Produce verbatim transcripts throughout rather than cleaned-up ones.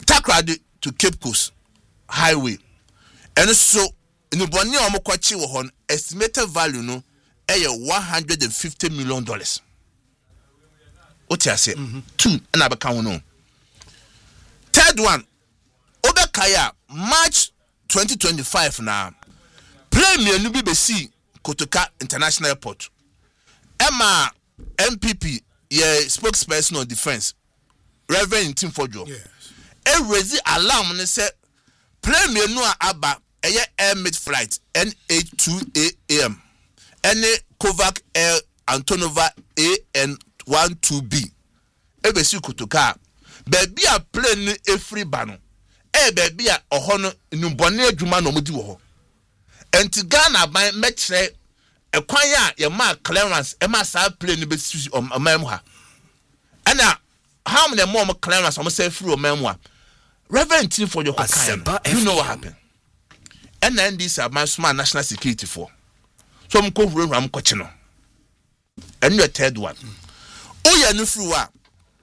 Takrady to Cape Coast Highway. And so in the Bonnie Omokwachi won estimated value no a one hundred fifty million dollars. What I say? Mm-hmm. Two and I become no. Third one, Obekaya March twenty twenty-five now. Play me a new B B C Kotoka International Airport. Emma M P P, yeah, spokesperson on defense, Reverend Tim Fojo. Yes. A resi alarm and say, play me no aba a air mid flight N H two A M. Any Kovac Air Antonova A N twelve B. Ebesi Kotoka. Baby a plane a free bano. Eh, baby a honor nubone juma no mudi wo. Enti Ghana by metre a kwanya ya ma clearance e ma sa plane be si o mammu ha. Ana how many more clearance am say free o mammu ha. Reverend Tim for your Hokkaido. You know what happened? And then this are my smart national security for. So I'm going to run Cochino. And your third one. Oh, yeah, no free wa.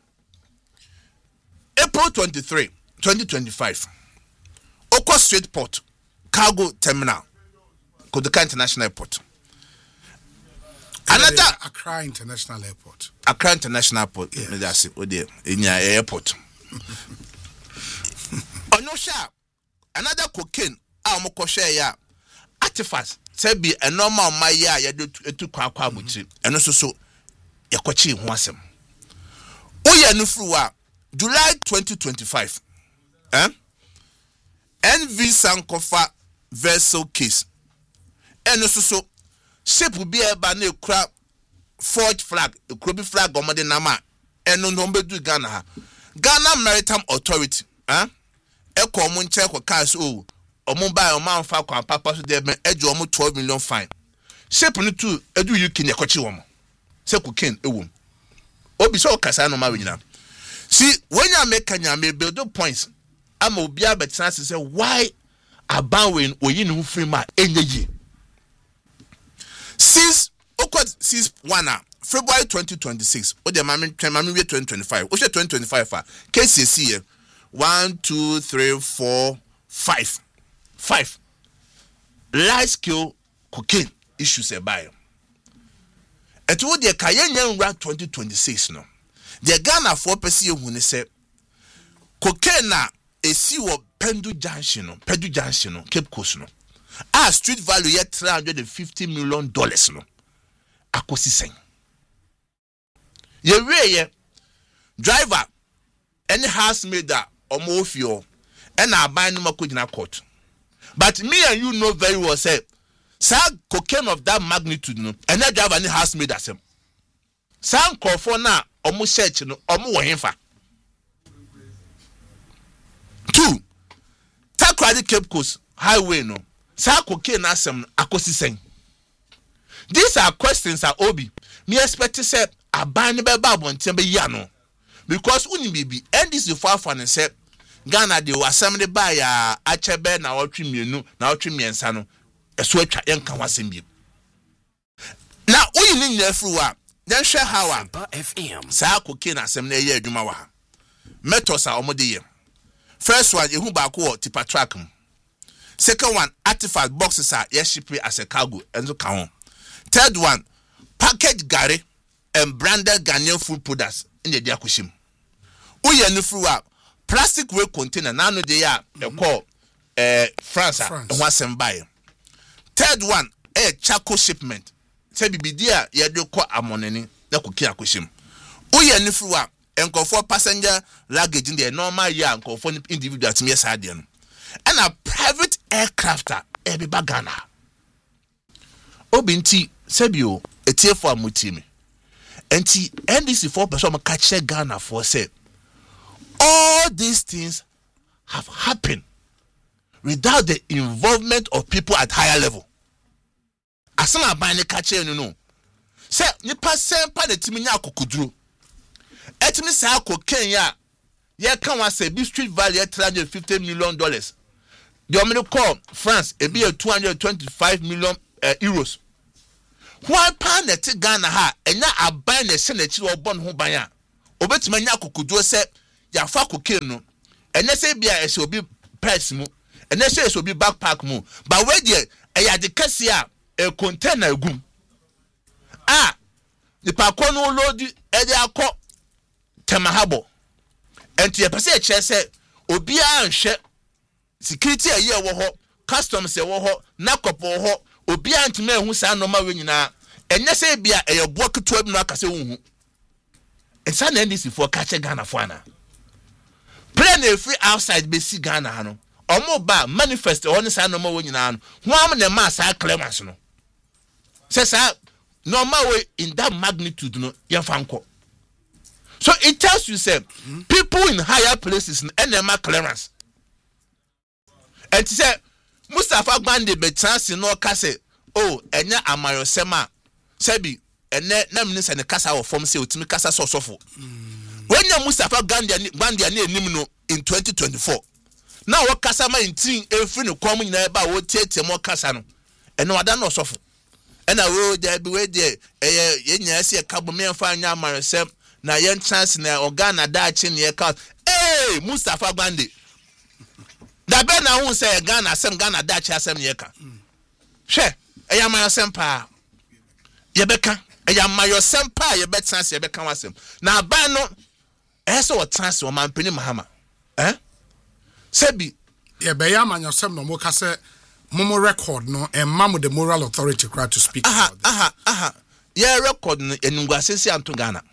April twenty-third, twenty twenty-five. Oko Street Port, Cargo Terminal, Kotoka International Airport. Another Accra International Airport. Accra International Airport. Yes. That's it. Oh, dear. In your airport. Oh, no, sharp. Another cocaine. I'm going to share ya. Artifacts. Say be a normal my ya ya do to kwa kwa buchi. And also so ya kwachi huasem. Oh, ya nufruwa. July twenty twenty-five. Eh? N V Sankofa vessel case. And also so ship will be a banner crab forged flag, a crabby flag or mother nama. And no number do Ghana. Ghana Maritime Authority. Eh? A common check or cash oh. Or mobile man fa kwa papa so there edge almost twelve million fine. Ship no two edu you can yakochi woman. Say cocaine a womb. Obi so kasa no marina. See, when you make Kenya may build up points, I'm a be able to say why abawin or you know free ma energy. Since Okot since one February twenty twenty-six, or the mammy twenty twenty-five, or twenty twenty-five, K C C one, two, three, four, five. Five. Large scale cocaine issues a buy. And to the Kayan Rat twenty twenty-six no. The Ghana four percent when they say cocaine na a sea of Pendu Junction, no, Pendu Junction, no, Cape Coast, no. Ah, street value yet three hundred fifty million dollars, no. Akosi sen. Ye re driver, any housemaid that or more fuel, and I buy no more court. But me and you know very well, say, sir, cocaine of that magnitude, no, and that driver any housemaid as him. Some call for now, almost search, no, almost himfa. Two, Takrady Cape Coast Highway, no, sir, cocaine as him, akosi sen. These are questions that Obi. Me expect to say, a band by Babu and Timber Yano. Because Unibibi, and this is far from and said, Ghana, they were summoned by a Achebe, now Trimino, now Trimiansano, a sweat young Kawasimbi. Now, we need there through then share how F M. Sako Kina Semne Dumawa. Metos are Omodi. First one, Yehu Bako, Tipa Trackum. Second one, artifact boxes are Yeshipi as a cargo, and so count. Third one, packaged Gary and branded Ghanaian food products in the Diakushim. Uya Nufruwa, plastic weight container, nano de ya, they call uh, France, and was buy. Third one, a charcoal shipment. Say, be dear, ya do call a money, that could kill Kushim. Uya Nufruwa, and call for passenger luggage in the normal year and call for individual to me as and a private aircrafter, every bagana. Obinti, Sebio, a tear for Mutimi. And T N D C four percent catch Ghana for say all these things have happened without the involvement of people at higher level. Asana bani catch you know. Say nipa sempa na timi nya akokuduro. Etimi say cocaine ya ye kan wa say bi street value three hundred fifty million dollars. The omni call France e be two hundred twenty-five million uh, euros. Why pan the Ghana ha enya aban na se na chi wo bon ho ban a obetima nya akokuduro se ya fa cocaine no and they say be a so be purse mu and they say so be backpack mu but where there e de kase a e container gum ah the pakọ no load e de akọ temahabo enti e pese e kire se obi a nhwe security aye wo ho customs e wo ho nakop wo ho obi a ntime ehu sa no ma we nyina enye se bia e yebo keto bi no akase wo hu ensa na N D C for catch Ghana for ana plan e free outside be see Ghana ha no omo ba manifest on sa no ma we nyina no ho am na ma sa clemens no se sa no ma we in that magnitude no ye fanko. So it tells you say mm-hmm. people in higher places and them clearance. And he said Mustafa Gbande betansi no kase oh enya amayo sema sebi ene na minister ne kasa wo form say otimi kasa so sofo. When you Mustafa Gbande Gbande na enim no in twenty twenty-four. Now what kasa ma intin efri no kwam nyina ba wo tietie mo kasa no. Ene wada no sofo. Ena we dey be we dey eh yenya ase kabo me mfa anya amayo sem na yen chance na organa da chi ne ka eh Mustafa Gbande da be na hu say Ghana sem Ghana da chi asem ne ka hwe eya mayo sem pa ye beka eya mayo sem pa ye be chance ye beka wasem na ba no eh so what chance o man pani mahama eh sebi ye be ya mayo sem no mo ka say momo record no and mamu the moral authority crowd to speak aha about this. aha aha ye record no enungwasesi anto Ghana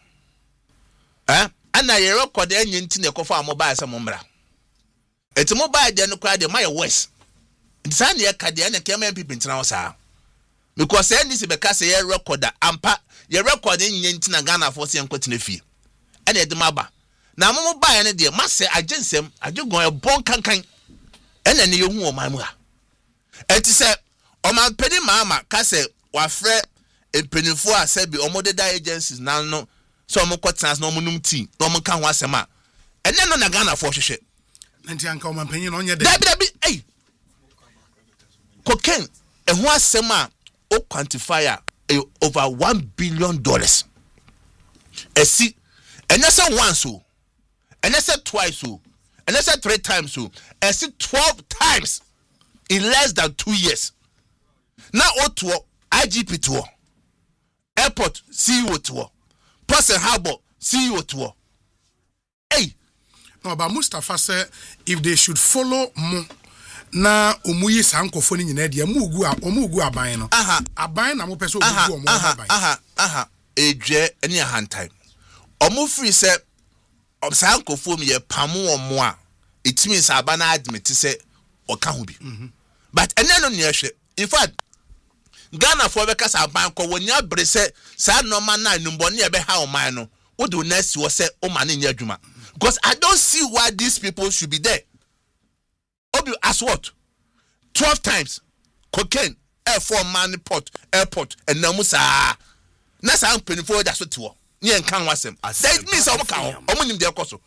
eh ana ye record enye nti ne kofa mobile se mombra eti mobile de no kwa de my west nsa ne ka de na kema people ntina wo saa because any se be ka se ye recorder ampa ye record enye nti na Ghana for se enkotina fie ene de maba na mobile ne de mase agensem ajugon e bon kankan ene ne ye hu o man mu a eti se o man pedi mama ka se wa frɛ empenifo a se bi omodeda agencies na no so mo kwatans no munum tea no mo kan ho asema ene no na Ghana for hwehwe nti anka o man panyin no onye de dabi dabi eh cocaine e ho asema o quantifier over one billion dollars esi ene se once o ene se twice o ene se three times o esi twelve times in less than two years now oto I G P to airport C E O to person harbor C E O to hey no but Mustafa say if they should follow mo na omuyi sankofo ni nyina de amugu a omugu aban no aha aban na mo pese omugu omo aban aha aha edwe eni ahantan omo free say sankofo mi ye pamu omo a it means aban na admit say oka ho bi but ene no ne hwe in fact Ghana for beka sa ban ko wonya brese sa normal na numboni e be ha o man no wo do next wo say o man nya adwuma because I don't see why these people should be there. Obi as what twelve times cocaine air four man port airport and namusa na sa penifo da so tiwo nye nkan wasem that means omo kan omo nim de ekoso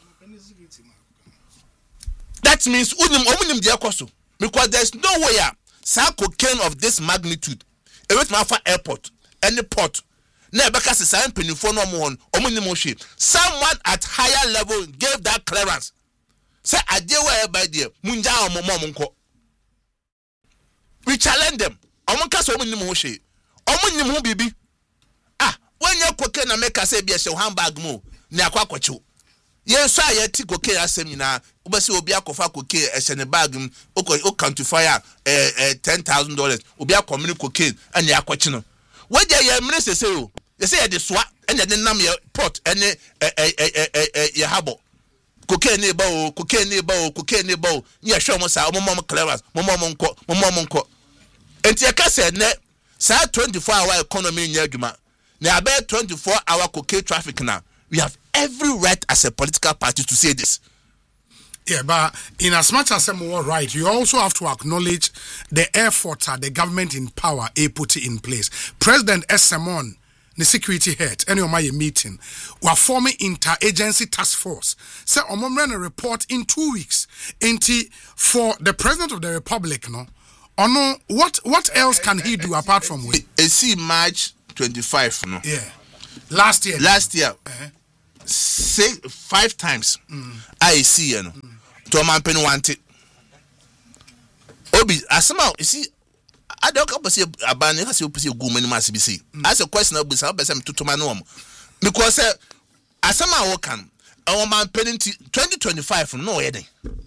that means unim omo nim de ekoso because there's no way a sa cocaine of this magnitude e wait ma fa airport any port na ebeka se sa penifo no omo hon omo nim o hwe someone at higher level gave that clearance say ade where by there munja omo mo nko we challenge them omo ka so omo nim ho hwe omo nim ho bibi ah when you cocaine na make say be a handbag mo ni akwa kwacho yen so aye ti cocaine asem nyina obese obi akofa cocaine e se ne bag m o quantify eh eh ten thousand dollars obi akomini cocaine and ya kwachi no we dey ye mre sese o ye say ye de soa and ye nam ye pot and eh eh eh eh ye habo cocaine e ba o cocaine e ba o cocaine e ba o ye hwe mo sa mo mo clearance mo mo nko mo mo nko enti ye ka se ne sa twenty-four hour economy nya adwuma na about twenty-four hour cocaine traffic now. We have every right as a political party to say this. Yeah, but in as much as I'm all right, you also have to acknowledge the efforts that the government in power a put in place. President Esemon, the security head, any of my meeting, were forming interagency task force. Say, I'm going to report in two weeks. Into for the president of the republic, no, or no, what what else can he do apart from wait? See March twenty-fifth, no. Yeah, last year. Last year. Uh-huh. Say five times mm. I see you know. Mm. to man penny want it. Obi, asama, you see, I don't come to see a ban, you see, you go many massive see. As a question of this, I'll be some to my norm. Because asama wokan, our man penny twenty twenty-five from no heading.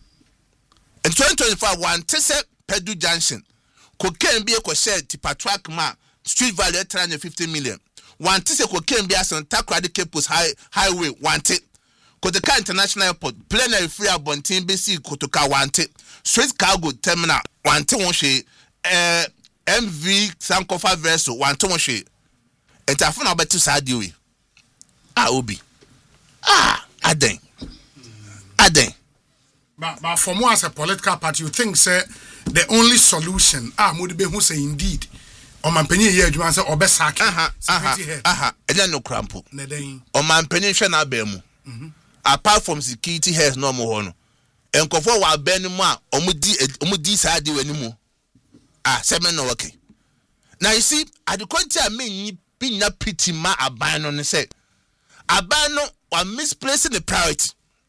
In twenty twenty-five, one Tessa Pedu Junction, cocaine be a crochet tipa track ma, street value three hundred fifty million. One Tessa cocaine be a Santa Capus High Highway, one tip. Kotaka International Airport, plenary free abontin B C Kotoka wanted. Straight cargo terminal, one tonche, uh, M V Sankofa vessel, one tonche. And Tafuna about to Sadiwi. Ah, Obi. Ah, Aden. Aden. But, but for more as a political party, you think, sir, the only solution, ah, would be who say indeed. O man penny here, you answer Obesaki. Aha, aha, aha, and then no crampo. O man penny shana bemu. Apart from security heads no more hono en kofo wa ben mu a omudi omudi saade wani mu ah semen no okay now you see at the country me pinya pity ma aban no say aban no wa misplacing the priority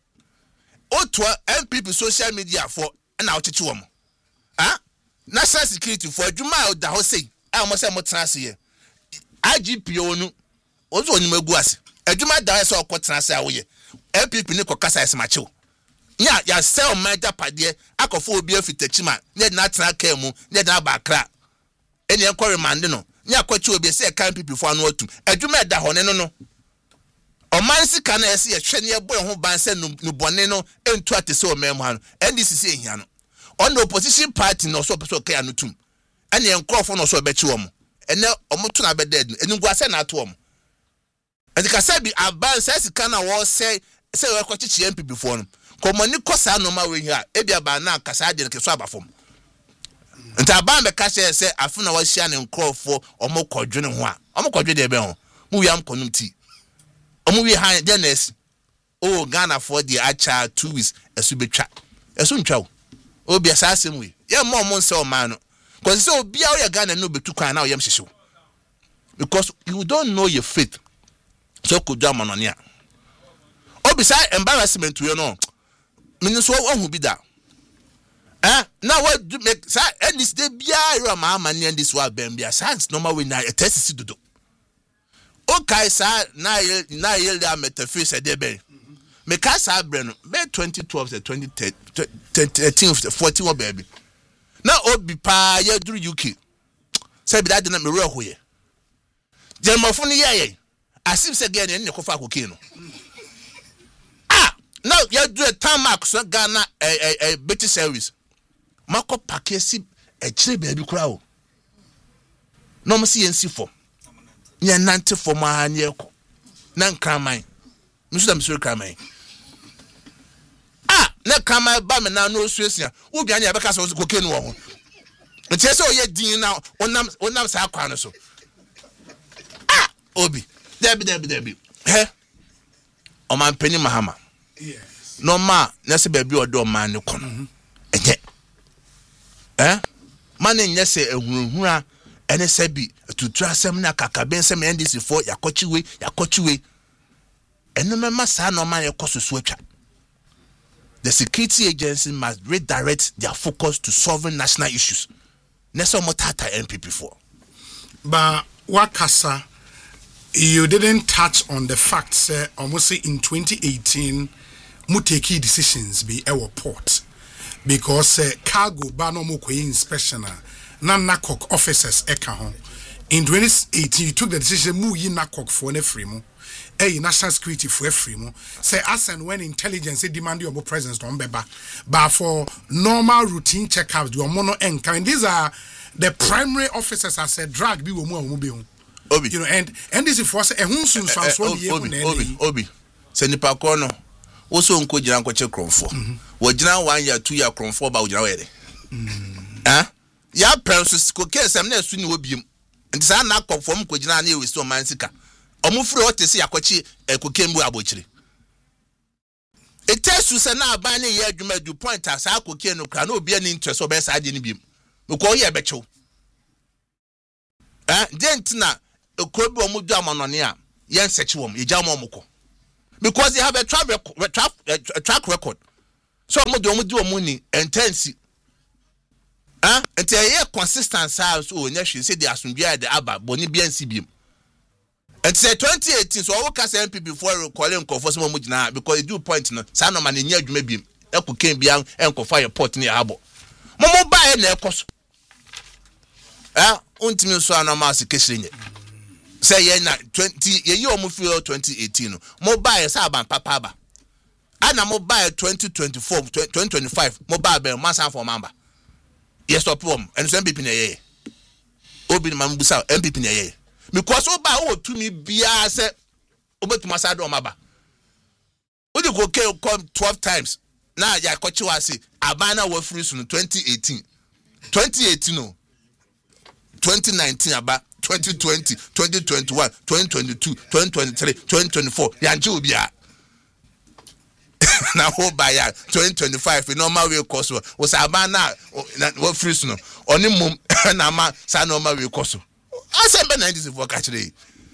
oto M P P social media for na ocheche wo mo ah national security for adwuma o da ho say ah mo say mo trance here I G P O no ozo onimegu ase adwuma da so okotena ase awoye M P P ni kokasa esmacho nya ya sell major pade akofo obi afitachima nya na tena ka mu nya na bakra eni enko remand no nya kwachi obi se kan M P P fo anu atum adwuma da ho ne no no oman sika na ese ye hwene ye boy ho ban se no bone no entu atese o mem ha no N D C C ehia no on the opposition party no so person ka anu tum eni enkrofo no so bechi wo mo ene omoto na be dead eni guase na ato wo mo enti ka se bi aban se sika na wo se se we kwachi M P P fo no komani kosa no ma we hia e bia ba na kasa de ke so abafom enti aban be ka se se afuna wa hia ne nkrofo omokodwene ho a omokodwe de be ho mu wi am konum ti omo wi han de na esi o Ghana for the acha two weeks esu betwa esu ntwa o bia sa asem we ye mo mo nse o man no cause say obi a o Ghana no betu kwan na o yem hyehyew because you don't know your faith so ko dwa manone a obi say embarrassment we no mini so ohu bi da eh na what make say and this day bia ira ma amane and this wa ben bia science normal we na test si dodo okay sa na na ye da metaphase de be me ka sa bre no be twenty twelve to twenty thirteen fourteen baby na obi pa ye duru U K say bi that na me re hoye Germafo ni ye ye asim se ge ne kofa koke no ah now you do a time mark so Ghana a a British service mako pakesi e kire baby kura o no mo si yensi for nya nante for ma anye ko na nkraman misu da misu kraman ah na kraman ba me na no suesia wo bia nya be ka so koke no ho nti se o ye din na onam onam sa akwa no so ah obi debi debi debi he o man penny mahama yes no ma na se baby odo man ne kono eje eh man nya se ehunhura ene se bi tutu asem na kakaben se me N D C for yakochiwe yakochiwe ene mema sa no man yekososo atwa. The security agency must redirect their focus to solving national issues. Neso motata M P P for but wakasa you didn't touch on the facts uh, almost say in twenty eighteen muteki decisions be our port because uh, cargo ba no mo koyi inspection na nakok officers eka ho in twenty eighteen you took the decision mu yi nakok for na free mu eh national security for free mu say as and when intelligence demand your presence don beba but for normal routine checkups your mono enka and these are the primary officers as a drag bi wo mu a wo be ho obi you know and and this is for say ehun sun so so ye obi obi obi se nipa ko no wo so nko gina nko che kronfo wo gina one year two year kronfo ba wo gina we de eh ya penso ko kesem na esu ni wo biem nti sa na akofom ko gina na e we so man sika omufure otese yakochi ekokembu abochire etesu se na aban ne ye adwuma du point asa akoke no kra na obi ani interest obe sa ade ni biem ko ye bechew eh dentina ekobi omudu amanone a yen sechi wom ye jam omko because they have a track record, a track record so mo do mo do mo ni intense ah enti e consistent size o nya hwe say the asundua de aba boni bia nsi biem enti say twenty eighteen so wo ka say M P before calling confo so mo gina because it do point no sa no ma na nya adwuma biem e ko ken bia enkofa your port ni abo mo mo ba e na ekoso ah untimi so anoma asikesire nye say ye na twenty ye yi o mo feel twenty eighteen no mo ba e sa ban papa ba ana mo ba twenty twenty-four twenty twenty-five mo ba be masa for mamba yes stop them and so M P P na ye obi na mambusa M P P na ye because o ba o tumi bia se obetuma sa do maba o de go come twelve times na ya kochi wase abana wa free sun twenty eighteen twenty eighteen no twenty nineteen aba twenty twenty twenty twenty-one twenty twenty-two twenty twenty-three twenty twenty-four yanje obi a na ho ba ya twenty twenty-five normal way course was abana wa free sun oni mum na ma sa normal way course asembe ninety-four catch dey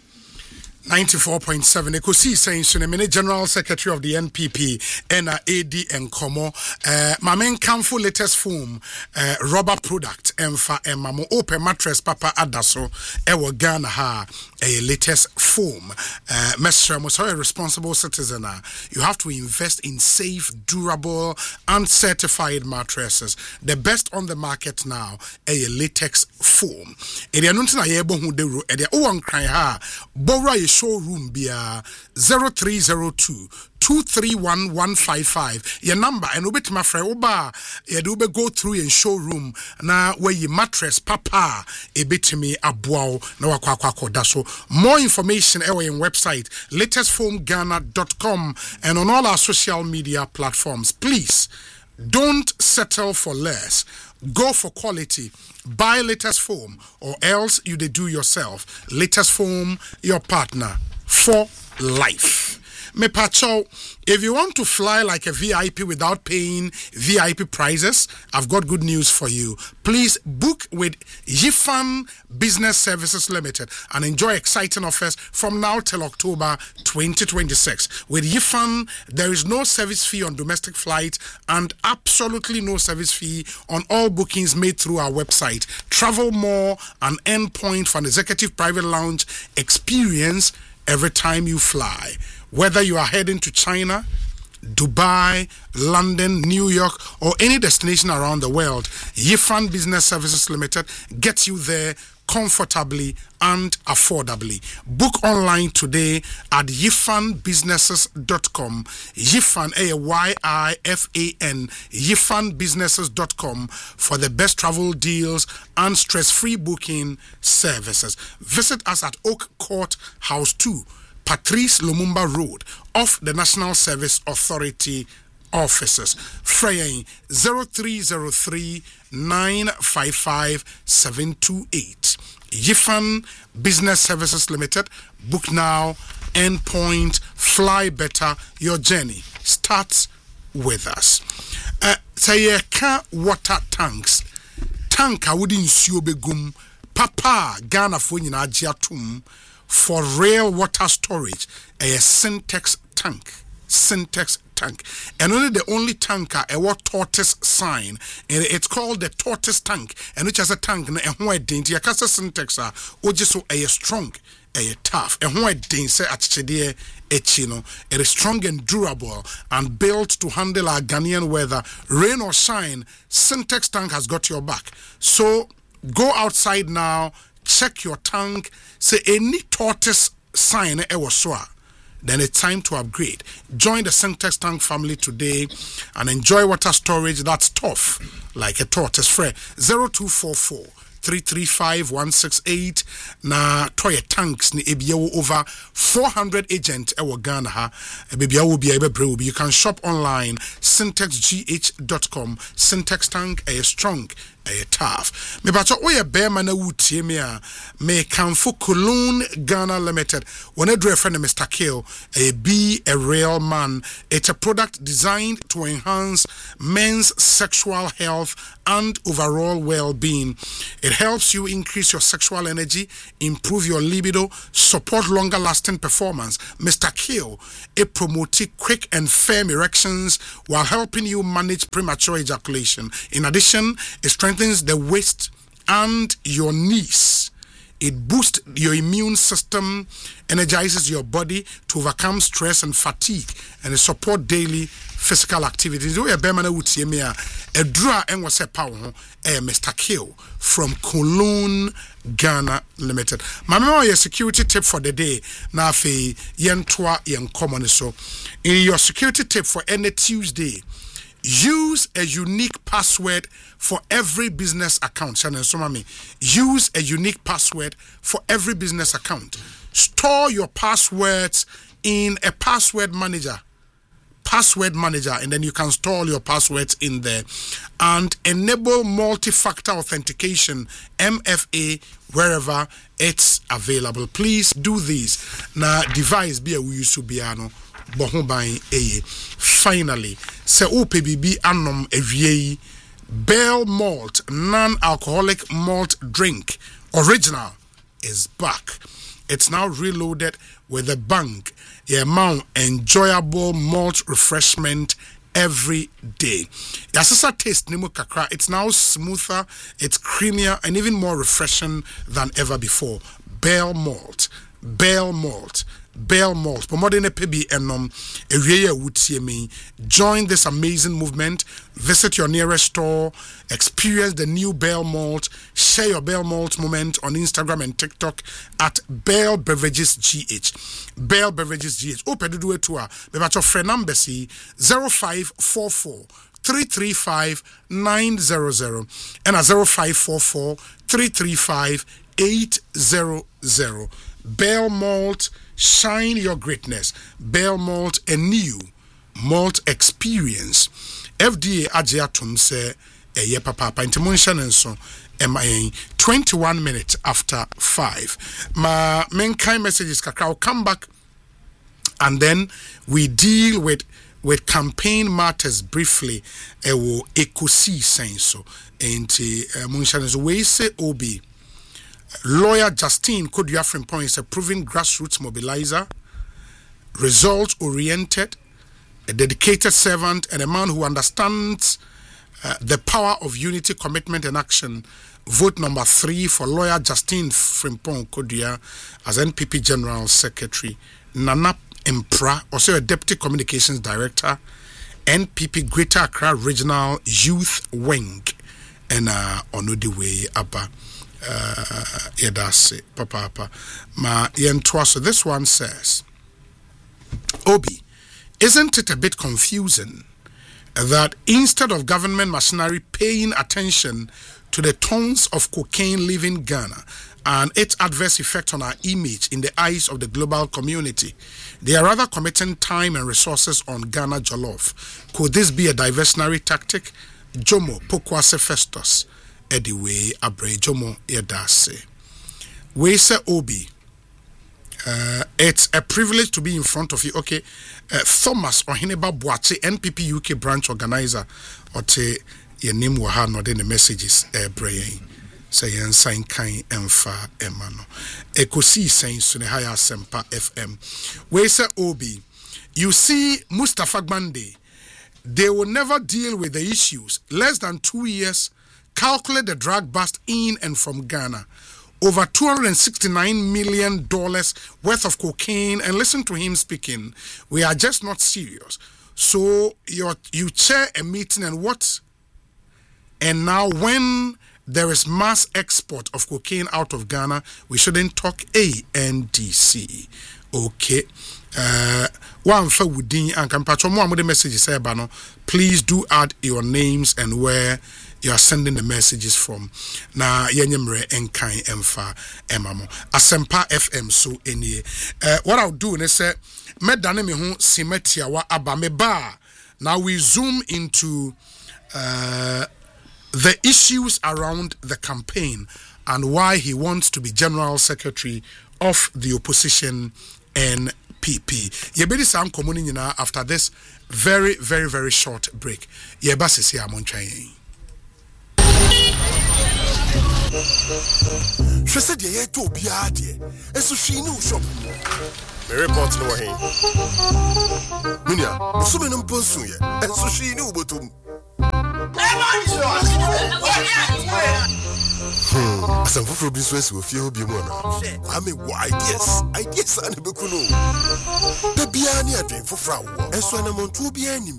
ninety-four point seven Ekosi saying Sunemene General Secretary of the N P P and A D Nkomo uh Mamen Kamfo latest foam uh, rubber product emfa emamo open mattress papa adaso ewo Ghana ha a latest foam uh Mestre mo so a responsible citizen uh, you have to invest in safe, durable and certified mattresses, the best on the market now, a latex foam. Ede anunti na yebo hu de ro ede o wan kran ha bowra showroom bia zero three zero two two three one one five five your number and obetima frɛ oba ye do be go through in showroom na where your mattress papa ebetimi aboa na wakwa akoda so. More information our in website latest foam ghana dot com and on all our social media platforms. Please don't settle for less. Go for quality. Buy latest foam or else you they do yourself. Latest foam, your partner for life. Me pacho, if you want to fly like a V I P without paying V I P prices, I've got good news for you. Please book with Yifan Business Services Limited and enjoy exciting offers from now till October twenty twenty-six. With Yifan, there is no service fee on domestic flights and absolutely no service fee on all bookings made through our website. Travel more and earn point for an executive private lounge experience every time you fly. Whether you are heading to China, Dubai, London, New York, or any destination around the world, Yifan Business Services Limited gets you there comfortably and affordably. Book online today at yifan businesses dot com. Yifan, A Y I F A N, yifan businesses dot com for the best travel deals and stress-free booking services. Visit us at Oak Court, House two, Patrice Lumumba Road, off the National Service Authority offices. Freying zero three zero three nine five five seven two eight. Yifan Business Services Limited. Book now, endpoint, fly better. Your journey starts with us. Uh, say ka water tanks. Tank a wouldn't see begum. Papa Ghana for nyina agiatum. For real water storage, a Syntex tank, Syntex tank, and only the only tanker a what tortoise sign, and it's called the tortoise tank, and which has a tank and a white dainty. A casa Syntex are or just so a strong, a tough, a white dainty say at Chedie Echino. It is strong and durable and built to handle our Ghanaian weather, rain or shine. Syntex tank has got your back. So go outside now. Check your tank. Say any tortoise sign ever saw. Then it's time to upgrade. Join the Syntex tank family today and enjoy water storage that's tough like a tortoise. Free zero two four four three three five one six eight. Na toy tanks ni ebiawo over four hundred agent ewo Ghana ha. Ebiawo bi ebe You can shop online syntex g h dot com. Syntex tank a strong, ɛyɛ tough. Me bacho oye bema na wutie me a me kamfo Cologne Ghana Limited. When I do a friend Mister Kill, a be a real man. It's a product designed to enhance men's sexual health and overall well-being. It helps you increase your sexual energy, improve your libido, support longer-lasting performance. Mister Kill, it promotes quick and firm erections while helping you manage premature ejaculation. In addition, it strengthens the waist and your knees. It boosts your immune system, energizes your body to overcome stress and fatigue, and it supports daily physical activities. We are Bemana Wutiemia, a draw and was a power, a Mister Kill from Cologne Ghana Limited. My memory your security tip for the day. Now, fe yen twa yen common so. In your security tip for any Tuesday, use a unique password for every business account. Shannon Somami. Use a unique password for every business account. Store your passwords in a password manager. Password manager, and then you can store all your passwords in there. And enable multi-factor authentication, M F A, wherever it's available. Please do this. Now, device be a we used to be ano. Finally, se O P B B anom ewie Bell Malt non-alcoholic malt drink original is back. It's now reloaded with a bang. A amount enjoyable malt refreshment every day. Yasasa taste nimo kakra. It's now smoother, it's creamier, and even more refreshing than ever before. Bell Malt, Bell Malt. Bell Malt. Join this amazing movement. Visit your nearest store. Experience the new Bell Malt. Share your Bell Malt moment on Instagram and TikTok at Bell Beverages G H. Bell Beverages G H. Open do it to her. But your friend number C zero five four four three three five nine zero zero and a zero five four four three three five eight zero zero. Bell Malt. Shine your greatness. Bell Malt, a new malt experience. F D A ajiatum se eye papa pa intimunsha nenso emayen twenty-one minutes after five. Ma menkai messages kakra. I'll come back and then we deal with with campaign matters briefly. Ewo ekosi senso enti munsha nenso we se obi. Lawyer Justine Kodua Frimpong is a proven grassroots mobilizer, result-oriented, a dedicated servant, and a man who understands uh, the power of unity, commitment, and action. Vote number three for Lawyer Justine Frimpong Kodua as N P P General Secretary. Nana Impra, also a Deputy Communications Director, N P P Greater Accra Regional Youth Wing, and uh, Onodiwe Abba. Uh, yedase papa papa ma yentwa. So this one says, Obi, isn't it a bit confusing that instead of government machinery paying attention to the tons of cocaine leaving Ghana and its adverse effect on our image in the eyes of the global community, they are rather committing time and resources on Ghana Jollof? Could this be a diversionary tactic? Jomo Pokwase Festus Ediwe Abre Jomo Yedase. We say Obi. Uh, it's a privilege to be in front of you. Okay. Uh, Thomas Ohineba Boache, N P P U K branch organizer. Ote your name waha no the messages uh, brain. Say yen sign kind emfa emano. Ekosi saying sune higher sempa F M. We say Obi. You see Mustafa Gbande, they will never deal with the issues. Less than two years. Calculate the drug bust in and from Ghana. Over two hundred sixty-nine million dollars worth of cocaine. And listen to him speaking. We are just not serious. So you're, you chair a meeting and what? And now when there is mass export of cocaine out of Ghana, we shouldn't talk A N D C. Okay. Uh, one for Woodin and Campacho. More the messages say, please do add your names and where you are sending the messages from. Na yenyemre enkai emfa emamo. Asempa F M so any. Uh, what I'll do is say, me dane me hu simetia wa aba me ba. Now we zoom into uh, the issues around the campaign and why he wants to be General Secretary of the opposition N P P. Yebedi sam komuni nyina after this very very very short break. Yeba sisi amontwan. She said ye to be ade. Eso hwi ni shop. Me report no he. Minia, so me no ponsu ye. Eso hwi ni ubotum. Hmm. Some for business will feel be more. I mean, why ideas? Ideas are never cool. The Biani are doing for Frau, and so I'm on two Bianim.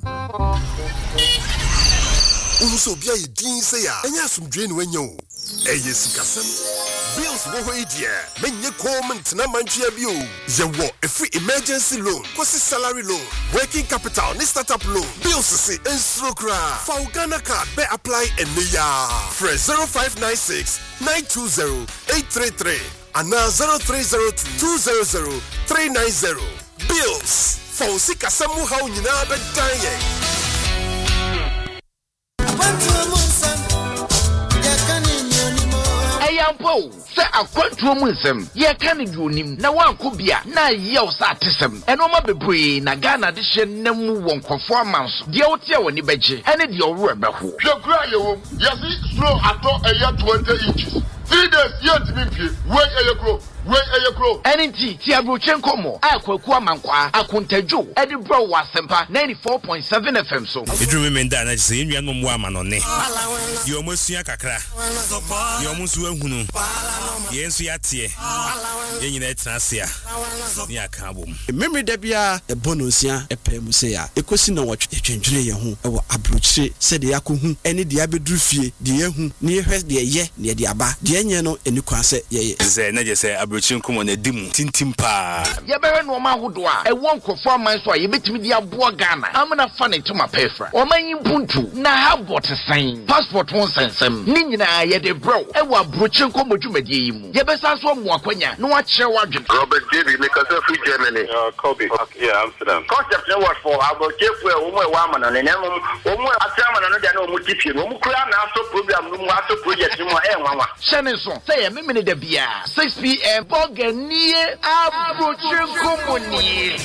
Also, be a dean say, and yes, some drain when you. Eh, yes, Cassam. Bills were here. Men ye comment, na manchia bio. Ye wo a free emergency loan, cost salary loan, working capital, ni startup loan. Bills say and strokra. For Ghana card, be apply and ya. Fresh zero five nine six nine two zero eight three three and now zero three zero two two zero zero three nine zero. Bills for Sika Samu how you know be dying. Ayampo, say a quantum musem, ye can do him, na one could be a na yell satism, and Oma Bebre, na Ghana edition, no one performance, the old year when you beji, and it your rubber. Your cry, yes, slow at all a year twenty inches. Three days, yet to be wait a year grow. Wait a year grow. And T. Tiabruchenko mo, I quote Mankwa, I Kuntejo, Edinburgh was Sempa ninety-four point seven F M. So, you remember that I say, you are no woman on it. You almost see a cacra. You almost will who yes, we are here. In that Nasia, near Kabum. Memory Debia, a bonusia, a pemusea, a question of what a change who abruche said the Yaku, any diabedrufi, the Yahu, near her, the ye, near the Abba, the Yano, and you can say, ye, Zena say, Abruchinkum on a dim, tintimpa. Yaberan woman who do I won't conform my soy, you bet me the Abua Ghana. I'm not funny to my payfra. Or my Buntu, now have what a sign. Passport won't send some. Nina, yet a bro, and what Bruchinko Mujumedium. Yabesas one more quenya, no what share wagon. Robert David, make us a free Germany. Uh, Kobe. Okay, yeah, Amsterdam. Concept no what for. I will keep where woman woman and then woman a chairman and no multiple. Woman cry now so program, no more project, no more. Shannon, say a minute of beer. six p m. Bogania, Abruchinko Muni.